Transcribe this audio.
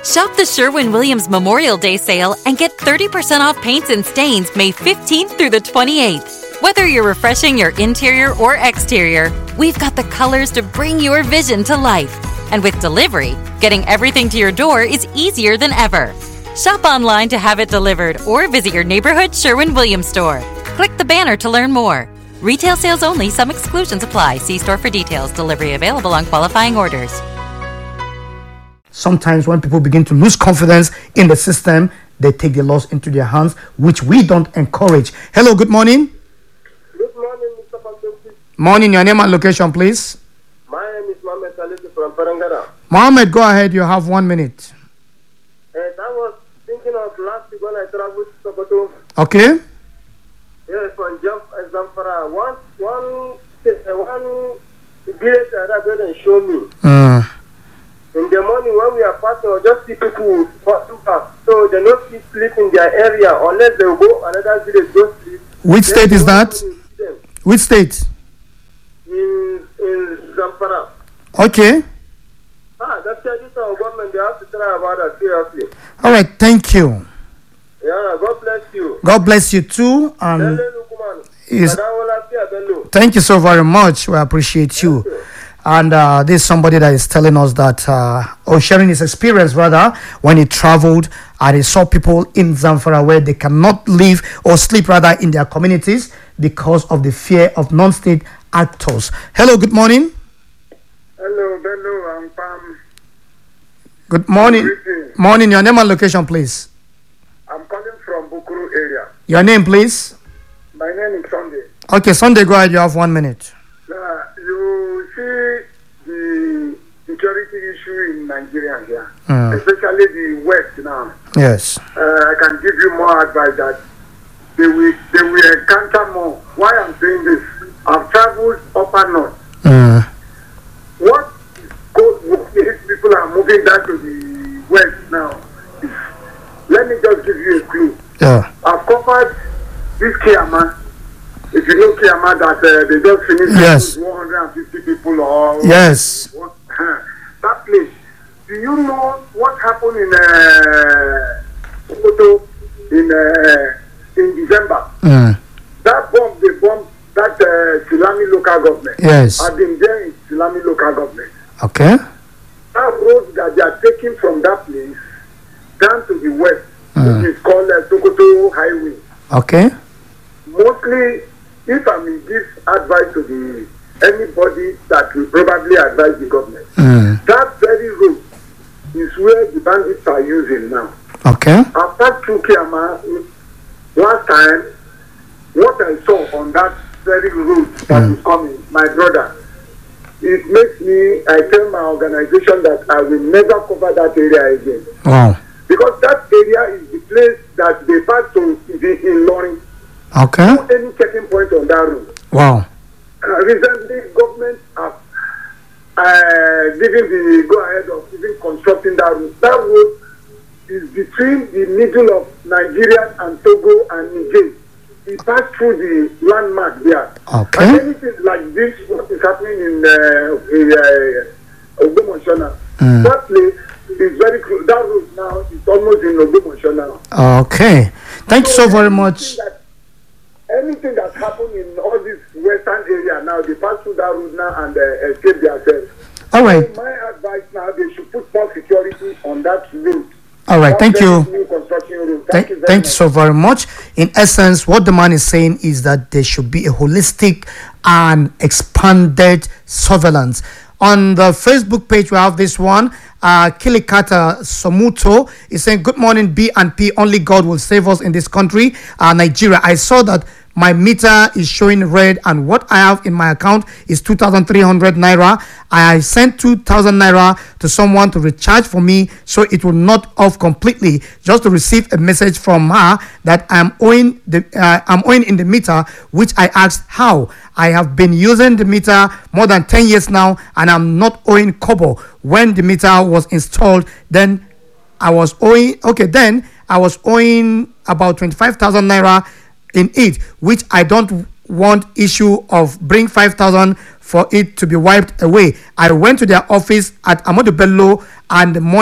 Shop the Sherwin-Williams Memorial Day sale and get 30% off paints and stains May 15th through the 28th. Whether you're refreshing your interior or exterior, we've got the colors to bring your vision to life. And with delivery, getting everything to your door is easier than ever. Shop online to have it delivered or visit your neighborhood Sherwin-Williams store. Click the banner to learn more. Retail sales only. Some exclusions apply. See store for details. Delivery available on qualifying orders. Sometimes when people begin to lose confidence in the system, they take the laws into their hands, which we don't encourage. Hello, good morning. Good morning, Mr. Pantoki. Morning, your name and location, please. My name is Mohammed Salih from Parangara. Mohammed, go ahead. You have 1 minute. And I was thinking of last week when I traveled to Sokoto. Okay. Yes, from Zamfara. One village that didn't show me. In the morning when we are passing, or just see people passing past. So they don't sleep in their area unless they go another village go sleep. Which state is that? Which state? In Zamfara. Okay. That's our government. They have to try about that seriously. All right. Thank you. Yeah, God bless you. God bless you too. Thank you so very much. We appreciate you. And there's somebody that is telling us that, or sharing his experience rather, when he traveled and he saw people in Zamfara where they cannot live or sleep rather in their communities because of the fear of non-state actors. Hello, good morning. Hello, I'm Pam. Good morning. Morning, your name and location, please. I'm calling from Bukuru area. Your name, please. My name is Sunday. Okay, Sunday, go ahead. You have 1 minute. You see the security issue in Nigeria here, especially the West now. Yes. I can give you more advice that they will encounter more. Why I'm saying this? I've traveled up and north. What people are moving down to the West now? Let me just give you a clue. Yeah. I've covered this Kiama. If you know Kiama, that they just finished yes. 150 people or yes. That place. Do you know what happened in Sokoto in December? That bomb, they bombed that Silami local government. Yes. I've been there in Silami local government. Okay. That road that they are taking from that place down to the west, which is called Sokoto Highway. Okay. Mostly, if I may give advice to anybody that will probably advise the government, that very road is where the bandits are using now. Okay. After Chukiama, last time, what I saw on that very road that is coming, my brother, it makes me, I tell my organization that I will never cover that area again. Wow. Because that area is the place that they pass to in Loring. Okay. No any checking point on that road. Wow. Recently, government have given the go-ahead of even constructing that road. That road is between the middle of Nigeria and Togo and Niger. It passed through the landmark there. Okay. And anything like this, what is happening in Ogbomoshona, that place is very close. That road now is almost in Ogbomoshona. Okay. Thank you so very much. Anything that happened in all this western area now, they pass through that road now and escape themselves. All right. So my advice now, they should put more security on that route. All right, thank you. Thank you so very much. In essence, what the man is saying is that there should be a holistic and expanded surveillance. On the Facebook page, we have this one. Kilikata Somuto is saying, good morning, B&P. Only God will save us in this country, Nigeria. I saw that my meter is showing red and what I have in my account is 2,300 naira. I sent 2,000 naira to someone to recharge for me so it will not off completely, just to receive a message from her that I'm owing in the meter, which I asked how. I have been using the meter more than 10 years now and I'm not owing kobo. When the meter was installed, then I was owing about 25,000 naira in it, which I don't want issue of bring 5,000 for it to be wiped away. I went to their office at Amadou Bello and